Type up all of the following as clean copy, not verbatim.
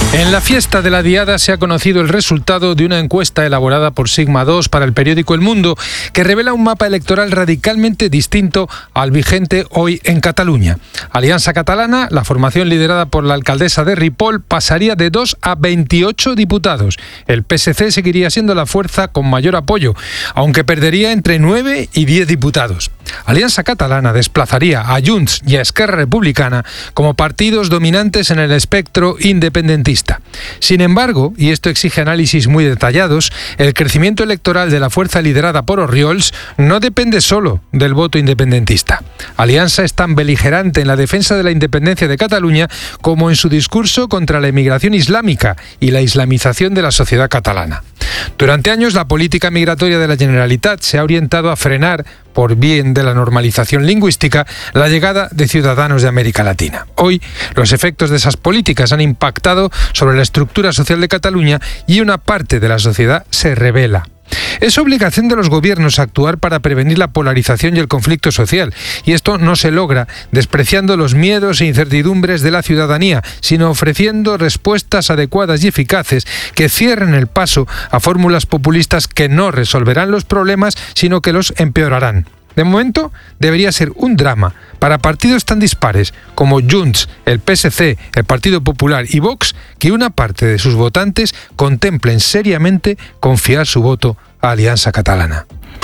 En la fiesta de la Diada se ha conocido el resultado de una encuesta elaborada por Sigma 2 para el periódico El Mundo, que revela un mapa electoral radicalmente distinto al vigente hoy en Cataluña. Aliança Catalana, la formación liderada por la alcaldesa de Ripoll, pasaría de 2 a 28 diputados. El PSC seguiría siendo la fuerza con mayor apoyo, aunque perdería entre 9 y 10 diputados. Aliança Catalana desplazaría a Junts y a Esquerra Republicana como partidos dominantes en el espectro independentista. Sin embargo, y esto exige análisis muy detallados, el crecimiento electoral de la fuerza liderada por Orriols no depende solo del voto independentista. Aliança es tan beligerante en la defensa de la independencia de Cataluña como en su discurso contra la emigración islámica y la islamización de la sociedad catalana. Durante años, la política migratoria de la Generalitat se ha orientado a frenar, por bien de la normalización lingüística, la llegada de ciudadanos de América Latina. Hoy, los efectos de esas políticas han impactado sobre la estructura social de Cataluña y una parte de la sociedad se rebela. Es obligación de los gobiernos actuar para prevenir la polarización y el conflicto social, y esto no se logra despreciando los miedos e incertidumbres de la ciudadanía, sino ofreciendo respuestas adecuadas y eficaces que cierren el paso a fórmulas populistas que no resolverán los problemas, sino que los empeorarán. De momento, debería ser un drama para partidos tan dispares como Junts, el PSC, el Partido Popular y Vox, que una parte de sus votantes contemplen seriamente confiar su voto a Aliança Catalana.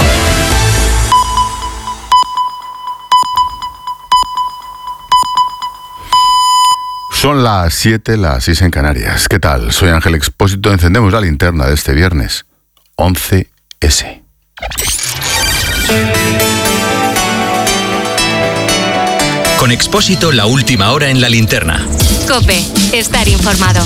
Son las 7, las 6 en Canarias. ¿Qué tal? Soy Ángel Expósito. Encendemos la linterna de este viernes, 11S. Con Expósito, la última hora en la linterna. COPE, estar informado.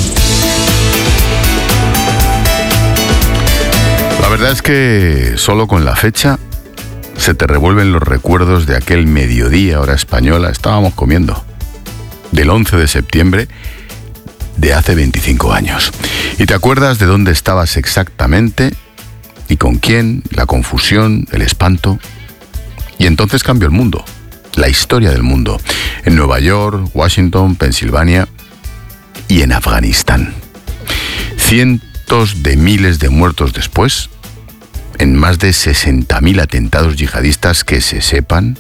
La verdad es que solo con la fecha se te revuelven los recuerdos de aquel mediodía, hora española, estábamos comiendo, del 11 de septiembre de hace 25 años. Y te acuerdas de dónde estabas exactamente y con quién, la confusión, el espanto. Y entonces cambió el mundo. La historia del mundo, en Nueva York, Washington, Pensilvania y en Afganistán. Cientos de miles de muertos después, en más de 60.000 atentados yihadistas que se sepan.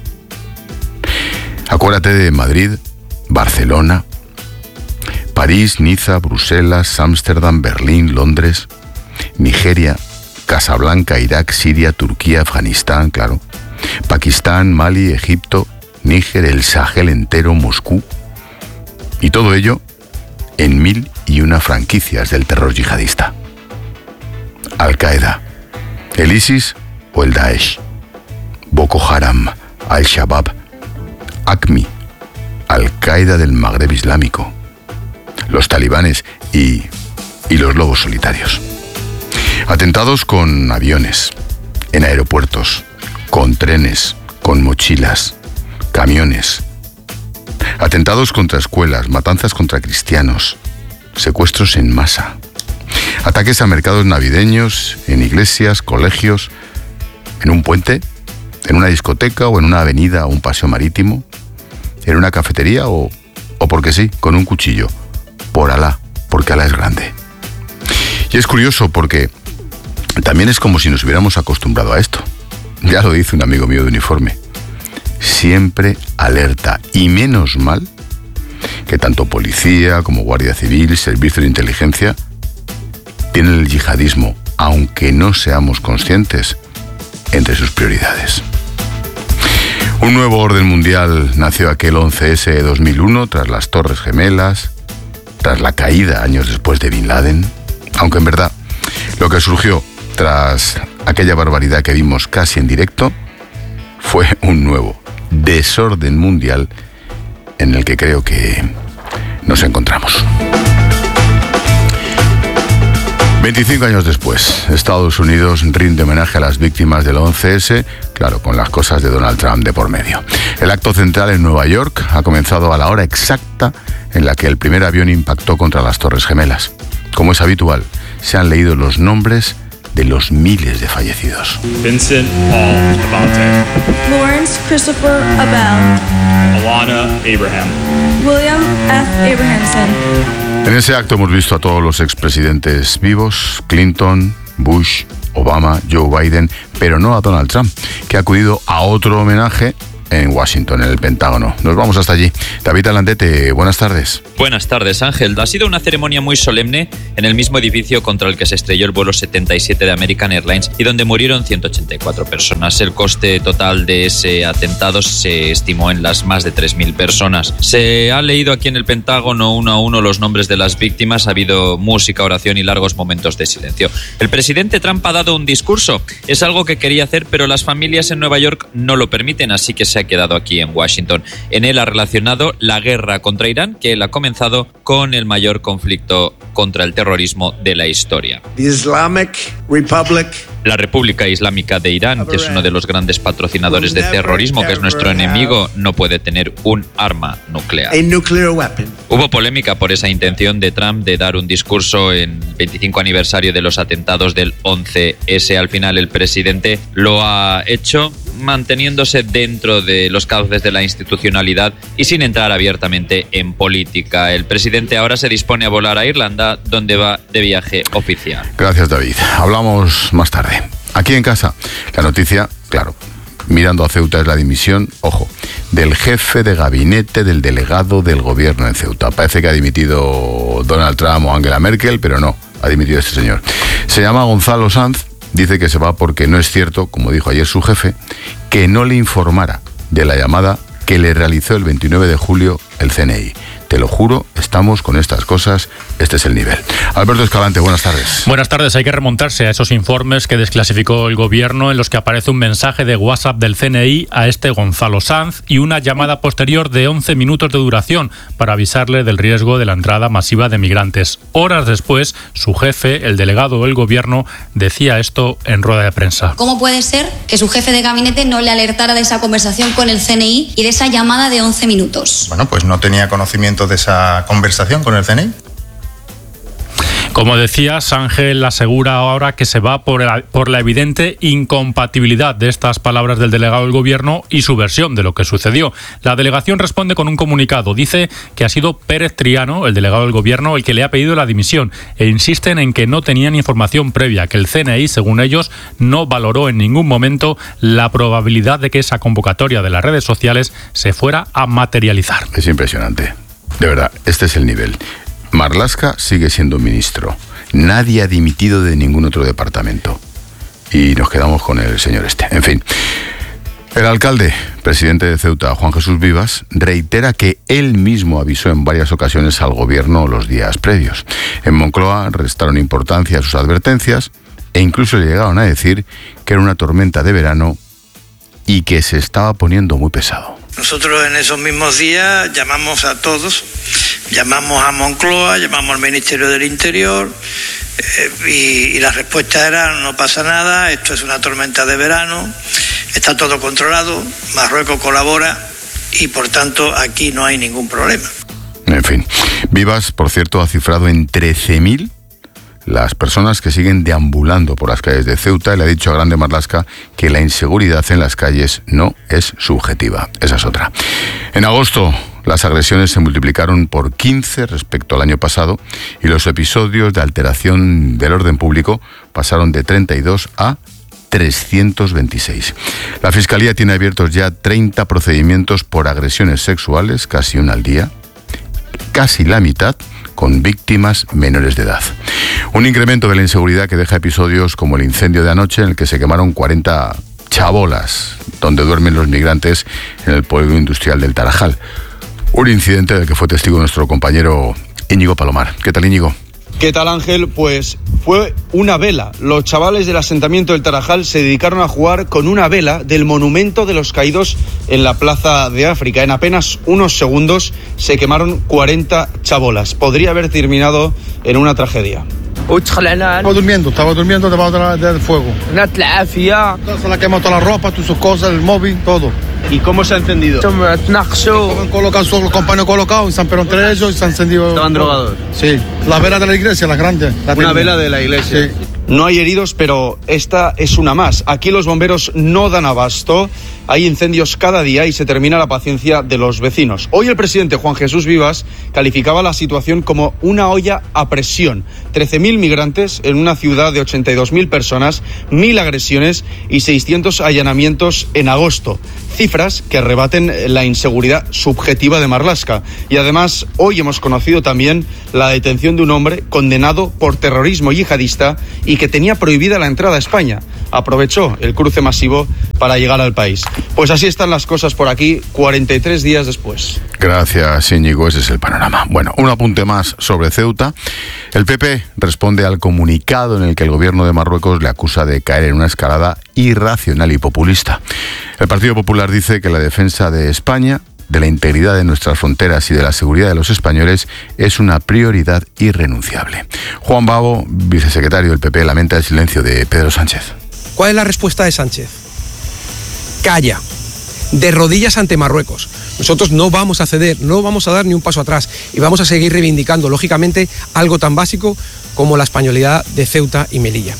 Acuérdate de Madrid, Barcelona, París, Niza, Bruselas, Ámsterdam, Berlín, Londres, Nigeria, Casablanca, Irak, Siria, Turquía, Afganistán, claro. Pakistán, Mali, Egipto, Níger, el Sahel entero, Moscú. Y todo ello en 1001 franquicias del terror yihadista. Al-Qaeda, el ISIS o el Daesh, Boko Haram, Al-Shabaab, AQMI, Al-Qaeda del Magreb Islámico, los talibanes y los lobos solitarios. Atentados con aviones, en aeropuertos, con trenes, con mochilas, camiones. Atentados contra escuelas, matanzas contra cristianos, secuestros en masa. Ataques a mercados navideños, en iglesias, colegios, en un puente, en una discoteca o en una avenida o un paseo marítimo, en una cafetería o porque sí, con un cuchillo. Por Alá, porque Alá es grande. Y es curioso porque también es como si nos hubiéramos acostumbrado a esto. Ya lo dice un amigo mío de uniforme. Siempre alerta. Y menos mal que tanto policía como guardia civil, servicio de inteligencia, tienen el yihadismo, aunque no seamos conscientes, entre sus prioridades. Un nuevo orden mundial nació aquel 11S de 2001 tras las Torres Gemelas, tras la caída años después de Bin Laden, aunque en verdad lo que surgió tras aquella barbaridad que vimos casi en directo fue un nuevo desorden mundial en el que creo que nos encontramos. 25 años después, Estados Unidos rinde homenaje a las víctimas del 11S, claro, con las cosas de Donald Trump de por medio. El acto central en Nueva York ha comenzado a la hora exacta en la que el primer avión impactó contra las Torres Gemelas. Como es habitual, se han leído los nombres de los miles de fallecidos. Vincent Paul Abate. Lawrence Christopher Abel. Alana Abraham. William F. Abrahamson. En ese acto hemos visto a todos los expresidentes vivos: Clinton, Bush, Obama, Joe Biden, pero no a Donald Trump, que ha acudido a otro homenaje en Washington, en el Pentágono. Nos vamos hasta allí. David Alandete, buenas tardes. Buenas tardes, Ángel. Ha sido una ceremonia muy solemne en el mismo edificio contra el que se estrelló el vuelo 77 de American Airlines y donde murieron 184 personas. El coste total de ese atentado se estimó en las más de 3.000 personas. Se ha leído aquí en el Pentágono uno a uno los nombres de las víctimas. Ha habido música, oración y largos momentos de silencio. El presidente Trump ha dado un discurso. Es algo que quería hacer, pero las familias en Nueva York no lo permiten, así que se ha quedado aquí en Washington. En él ha relacionado la guerra contra Irán, que él ha comenzado, con el mayor conflicto contra el terrorismo de la historia. La República Islámica de Irán, que es uno de los grandes patrocinadores de terrorismo, que es nuestro enemigo, no puede tener un arma nuclear. Hubo polémica por esa intención de Trump de dar un discurso en el 25 aniversario de los atentados del 11S. Al final el presidente lo ha hecho manteniéndose dentro de los cauces de la institucionalidad y sin entrar abiertamente en política. El presidente ahora se dispone a volar a Irlanda, donde va de viaje oficial. Gracias, David. Hablamos más tarde. Aquí en casa, la noticia, claro, mirando a Ceuta, es la dimisión, ojo, del jefe de gabinete del delegado del gobierno en Ceuta. Parece que ha dimitido Donald Trump o Angela Merkel, pero no, ha dimitido este señor. Se llama Gonzalo Sanz. Dice que se va porque no es cierto, como dijo ayer su jefe, que no le informara de la llamada que le realizó el 29 de julio el CNI. Te lo juro, estamos con estas cosas, este es el nivel. Alberto Escalante, buenas tardes. Buenas tardes, hay que remontarse a esos informes que desclasificó el gobierno en los que aparece un mensaje de WhatsApp del CNI a este Gonzalo Sanz y una llamada posterior de 11 minutos de duración para avisarle del riesgo de la entrada masiva de migrantes. Horas después, su jefe, el delegado del gobierno, decía esto en rueda de prensa. ¿Cómo puede ser que su jefe de gabinete no le alertara de esa conversación con el CNI y de esa llamada de 11 minutos? Bueno, pues no tenía conocimiento de esa conversación con el CNI. Como decías, Ángel asegura ahora que se va por la evidente incompatibilidad de estas palabras del delegado del gobierno y su versión de lo que sucedió. La delegación responde con un comunicado. Dice que ha sido Pérez Triano, el delegado del gobierno, el que le ha pedido la dimisión e insisten en que no tenían información previa, que el CNI, según ellos, no valoró en ningún momento la probabilidad de que esa convocatoria de las redes sociales se fuera a materializar. Es impresionante. De verdad, este es el nivel. Marlaska sigue siendo ministro. Nadie ha dimitido de ningún otro departamento. Y nos quedamos con el señor este. En fin. El alcalde, presidente de Ceuta, Juan Jesús Vivas, reitera que él mismo avisó en varias ocasiones al gobierno los días previos. En Moncloa restaron importancia a sus advertencias e incluso le llegaron a decir que era una tormenta de verano y que se estaba poniendo muy pesado. Nosotros en esos mismos días llamamos a todos, llamamos a Moncloa, llamamos al Ministerio del Interior y la respuesta era: no pasa nada, esto es una tormenta de verano, está todo controlado, Marruecos colabora y por tanto aquí no hay ningún problema. En fin, Vivas, por cierto, ha cifrado en 13.000 las personas que siguen deambulando por las calles de Ceuta y le ha dicho a Grande Marlaska que la inseguridad en las calles no es subjetiva. Esa es otra. En agosto, las agresiones se multiplicaron por 15 respecto al año pasado y los episodios de alteración del orden público pasaron de 32 a 326. La Fiscalía tiene abiertos ya 30 procedimientos por agresiones sexuales, casi una al día, casi la mitad con víctimas menores de edad. Un incremento de la inseguridad que deja episodios como el incendio de anoche en el que se quemaron 40 chabolas donde duermen los migrantes en el polígono industrial del Tarajal. Un incidente del que fue testigo nuestro compañero Íñigo Palomar. ¿Qué tal, Íñigo? ¿Qué tal, Ángel? Pues fue una vela. Los chavales del asentamiento del Tarajal se dedicaron a jugar con una vela del monumento de los caídos en la Plaza de África. En apenas unos segundos se quemaron 40 chabolas. Podría haber terminado en una tragedia. Estaba durmiendo debajo del fuego. Se la quemó toda la ropa, todas sus cosas, el móvil, todo. ¿Y cómo se ha encendido? Los compañeros colocados, pero entre ellos se han encendido. ¿Estaban drogados? Sí, la vela de la iglesia, la grande. Una vela de la iglesia. Sí. No hay heridos, pero esta es una más. Aquí los bomberos no dan abasto. Hay incendios cada día y se termina la paciencia de los vecinos. Hoy el presidente Juan Jesús Vivas calificaba la situación como una olla a presión. 13.000 migrantes en una ciudad de 82.000 personas, 1.000 agresiones y 600 allanamientos en agosto. Cifras que rebaten la inseguridad subjetiva de Marlaska. Y además, hoy hemos conocido también la detención de un hombre condenado por terrorismo yihadista y que tenía prohibida la entrada a España. Aprovechó el cruce masivo para llegar al país. Pues así están las cosas por aquí, 43 días después. Gracias, Íñigo. Ese es el panorama. Bueno, un apunte más sobre Ceuta. El PP responde al comunicado en el que el gobierno de Marruecos le acusa de caer en una escalada irracional y populista. El Partido Popular dice que la defensa de España, de la integridad de nuestras fronteras y de la seguridad de los españoles es una prioridad irrenunciable. Juan Babo, vicesecretario del PP, lamenta el silencio de Pedro Sánchez. ¿Cuál es la respuesta de Sánchez? Calla, de rodillas ante Marruecos. Nosotros no vamos a ceder, no vamos a dar ni un paso atrás y vamos a seguir reivindicando, lógicamente, algo tan básico como la españolidad de Ceuta y Melilla.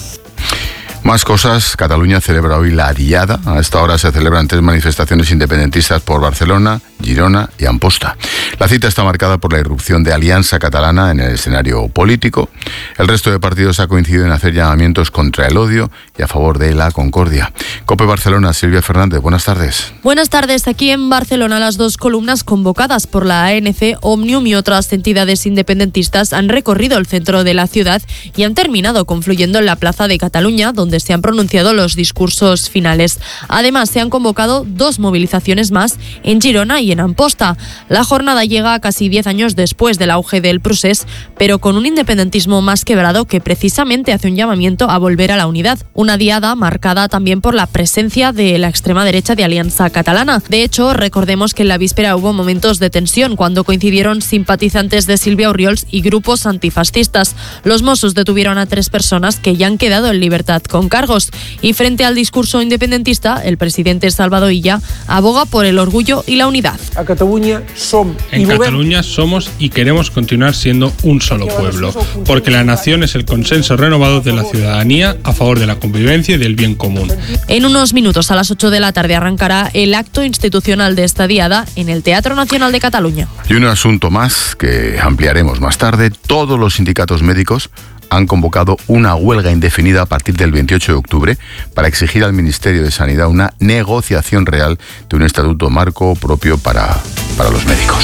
Más cosas. Cataluña celebra hoy la Diada. A esta hora se celebran 3 manifestaciones independentistas por Barcelona, Girona y Amposta. La cita está marcada por la irrupción de Alianza Catalana en el escenario político. El resto de partidos ha coincidido en hacer llamamientos contra el odio y a favor de la concordia. COPE Barcelona, Silvia Fernández, buenas tardes. Buenas tardes. Aquí en Barcelona las 2 columnas convocadas por la ANC, Òmnium y otras entidades independentistas han recorrido el centro de la ciudad y han terminado confluyendo en la Plaza de Cataluña, donde se han pronunciado los discursos finales. Además, se han convocado 2 movilizaciones más en Girona y en Amposta. La jornada llega casi 10 años después del auge del procés, pero con un independentismo más quebrado que precisamente hace un llamamiento a volver a la unidad. Una diada marcada también por la presencia de la extrema derecha de Alianza Catalana. De hecho, recordemos que en la víspera hubo momentos de tensión cuando coincidieron simpatizantes de Sílvia Orriols y grupos antifascistas. Los Mossos detuvieron a 3 personas que ya han quedado en libertad con cargos. Y frente al discurso independentista, el presidente Salvador Illa aboga por el orgullo y la unidad. En Cataluña somos y queremos continuar siendo un solo pueblo, porque la nación es el consenso renovado de la ciudadanía a favor de la convivencia y del bien común. En unos minutos, a las 8 de la tarde, arrancará el acto institucional de esta diada en el Teatro Nacional de Cataluña. Y un asunto más que ampliaremos más tarde. Todos los sindicatos médicos han convocado una huelga indefinida a partir del 28 de octubre para exigir al Ministerio de Sanidad una negociación real de un estatuto marco propio para los médicos.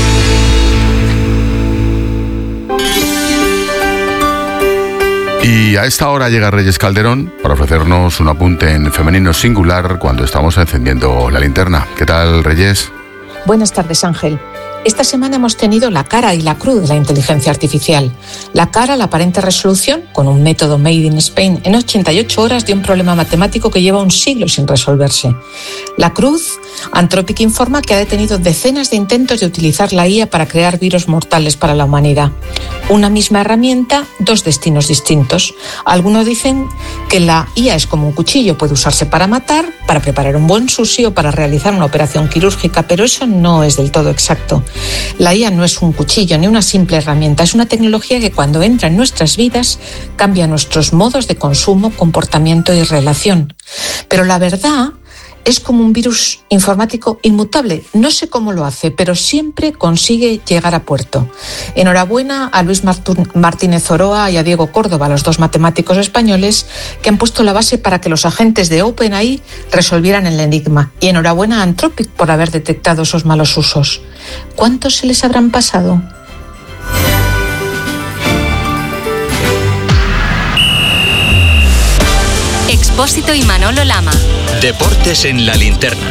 Y a esta hora llega Reyes Calderón para ofrecernos un apunte en femenino singular cuando estamos encendiendo la linterna. ¿Qué tal, Reyes? Buenas tardes, Ángel. Esta semana hemos tenido la cara y la cruz de la inteligencia artificial. La cara, la aparente resolución, con un método made in Spain en 88 horas de un problema matemático que lleva un siglo sin resolverse. La cruz, Anthropic informa que ha detenido decenas de intentos de utilizar la IA para crear virus mortales para la humanidad. Una misma herramienta, 2 destinos distintos. Algunos dicen que la IA es como un cuchillo, puede usarse para matar, para preparar un buen sushi o para realizar una operación quirúrgica, pero eso no es del todo exacto. La IA no es un cuchillo ni una simple herramienta, es una tecnología que cuando entra en nuestras vidas cambia nuestros modos de consumo, comportamiento y relación. Pero la verdad es como un virus informático inmutable. No sé cómo lo hace, pero siempre consigue llegar a puerto. Enhorabuena a Luis Martínez Oroa y a Diego Córdoba, los 2 matemáticos españoles que han puesto la base para que los agentes de OpenAI resolvieran el enigma. Y enhorabuena a Anthropic por haber detectado esos malos usos. ¿Cuántos se les habrán pasado? Expósito y Manolo Lama. Deportes en la linterna.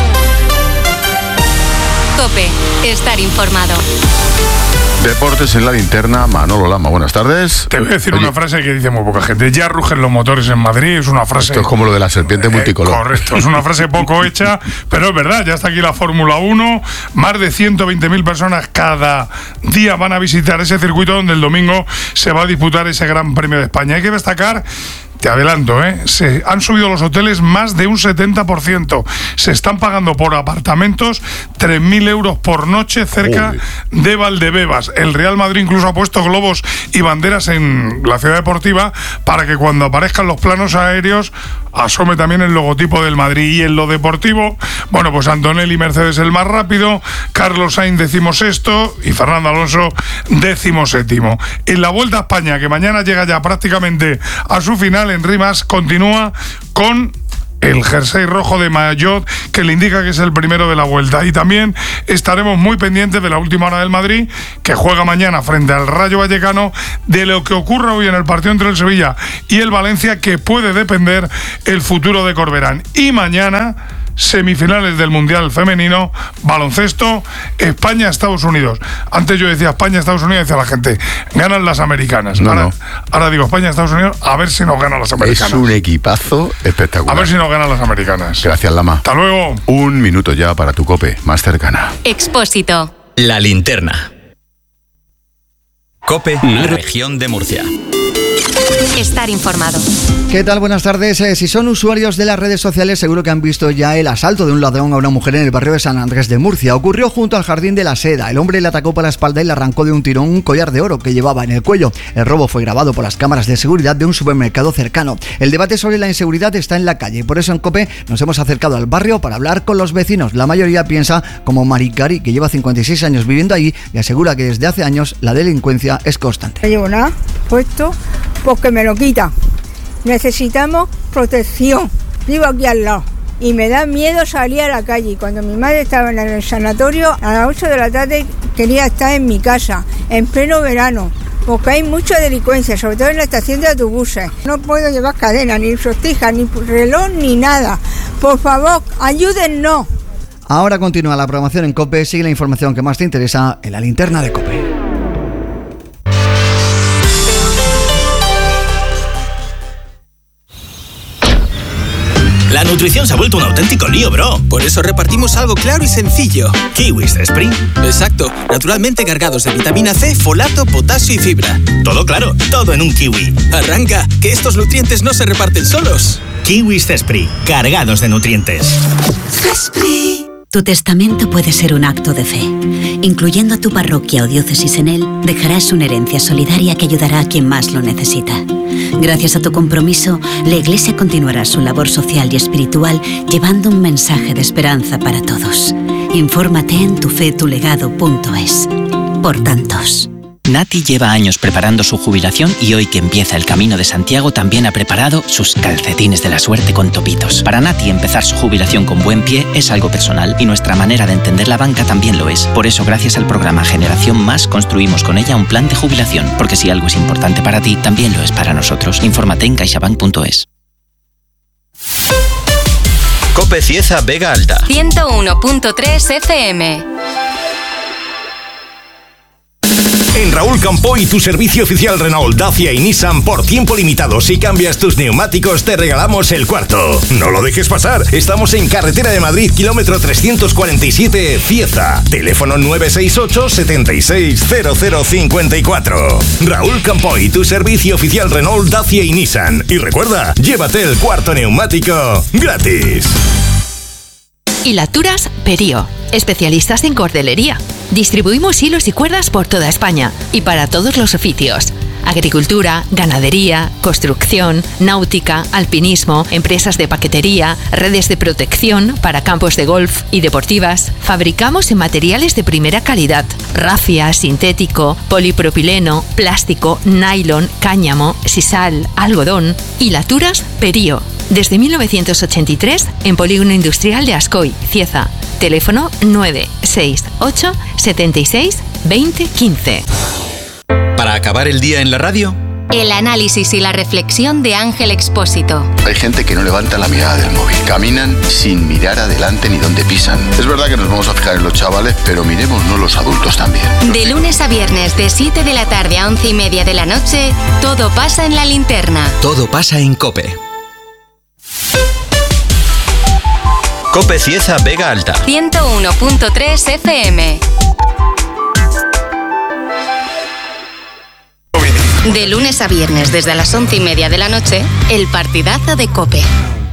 COPE, estar informado. Deportes en la linterna, Manolo Lama, buenas tardes. Te voy a decir una frase que dice muy poca gente. Ya rugen los motores en Madrid, es una frase... Esto es como lo de la serpiente multicolor. Correcto, es una frase poco hecha, pero es verdad, ya está aquí la Fórmula 1, más de 120.000 personas cada día van a visitar ese circuito donde el domingo se va a disputar ese Gran Premio de España. Hay que destacar te adelanto, se han subido los hoteles más de un 70%. Se están pagando por apartamentos 3.000 euros por noche cerca de Valdebebas. El Real Madrid incluso ha puesto globos y banderas en la ciudad deportiva para que cuando aparezcan los planos aéreos asome también el logotipo del Madrid. Y en lo deportivo, bueno, pues Antonelli Mercedes el más rápido, Carlos Sainz 16º y Fernando Alonso 17º. En la Vuelta a España, que mañana llega ya prácticamente a su final, Enric Mas continúa con el jersey rojo de Maillot, que le indica que es el primero de la Vuelta. Y también estaremos muy pendientes de la última hora del Madrid, que juega mañana frente al Rayo Vallecano, de lo que ocurra hoy en el partido entre el Sevilla y el Valencia, que puede depender el futuro de Corberán. Y mañana, semifinales del Mundial Femenino, baloncesto, España-Estados Unidos. Antes yo decía España-Estados Unidos, decía la gente, ganan las americanas. Ahora digo España-Estados Unidos, a ver si nos ganan las americanas. Es un equipazo espectacular. A ver si nos ganan las americanas. Gracias, Lama. Hasta luego. Un minuto ya para tu COPE más cercana. Expósito. La linterna. COPE, región de Murcia. Estar informado. ¿Qué tal? Buenas tardes. Si son usuarios de las redes sociales, seguro que han visto ya el asalto de un ladrón a una mujer en el barrio de San Andrés de Murcia. Ocurrió junto al Jardín de la Seda. El hombre le atacó por la espalda y le arrancó de un tirón un collar de oro que llevaba en el cuello. El robo fue grabado por las cámaras de seguridad de un supermercado cercano. El debate sobre la inseguridad está en la calle y por eso en COPE nos hemos acercado al barrio para hablar con los vecinos. La mayoría piensa como Maricari, que lleva 56 años viviendo ahí y asegura que desde hace años la delincuencia es constante. No llevo nada puesto porque me lo quita. Necesitamos protección. Vivo aquí al lado y me da miedo salir a la calle. Cuando mi madre estaba en el sanatorio, a las 8 de la tarde quería estar en mi casa, en pleno verano, porque hay mucha delincuencia, sobre todo en la estación de autobuses. No puedo llevar cadena, ni sortija, ni reloj, ni nada. Por favor, ayúdennos. Ahora continúa la programación en COPE. Sigue la información que más te interesa en la linterna de COPE. La nutrición se ha vuelto un auténtico lío, bro. Por eso repartimos algo claro y sencillo. Kiwis de Spring. Exacto, naturalmente cargados de vitamina C, folato, potasio y fibra. Todo claro, todo en un kiwi. Arranca, que estos nutrientes no se reparten solos. Kiwis Zespri, cargados de nutrientes. Zespri. Tu testamento puede ser un acto de fe. Incluyendo tu parroquia o diócesis en él, dejarás una herencia solidaria que ayudará a quien más lo necesita. Gracias a tu compromiso, la Iglesia continuará su labor social y espiritual llevando un mensaje de esperanza para todos. Infórmate en tufetulegado.es. Por tantos. Nati lleva años preparando su jubilación y hoy que empieza el Camino de Santiago también ha preparado sus calcetines de la suerte con topitos. Para Nati empezar su jubilación con buen pie es algo personal y nuestra manera de entender la banca también lo es. Por eso gracias al programa Generación Más construimos con ella un plan de jubilación, porque si algo es importante para ti, también lo es para nosotros. Infórmate en caixabank.es. COPE Cieza Vega Alta 101.3 FM. En Raúl Campoy, tu servicio oficial Renault, Dacia y Nissan por tiempo limitado. Si cambias tus neumáticos, te regalamos el cuarto. No lo dejes pasar. Estamos en Carretera de Madrid, kilómetro 347, Cieza. Teléfono 968 760054. Raúl Campoy, tu servicio oficial Renault, Dacia y Nissan. Y recuerda, llévate el cuarto neumático gratis. Hilaturas Perío, especialistas en cordelería. Distribuimos hilos y cuerdas por toda España y para todos los oficios. Agricultura, ganadería, construcción, náutica, alpinismo, empresas de paquetería, redes de protección para campos de golf y deportivas. Fabricamos en materiales de primera calidad: rafia, sintético, polipropileno, plástico, nylon, cáñamo, sisal, algodón. Hilaturas Perío. Desde 1983 en Polígono Industrial de Ascoy, Cieza. Teléfono 968 76 20 15. Para acabar el día en la radio, el análisis y la reflexión de Ángel Expósito. Hay gente que no levanta la mirada del móvil. Caminan sin mirar adelante ni dónde pisan. Es verdad que nos vamos a fijar en los chavales, pero miremosnos los adultos también. De lunes a viernes, de 7 de la tarde a 11:30 de la noche, todo pasa en la linterna. Todo pasa en COPE. COPE Cieza Vega Alta 101.3 FM. De lunes a viernes desde las 11:30 de la noche, el partidazo de COPE.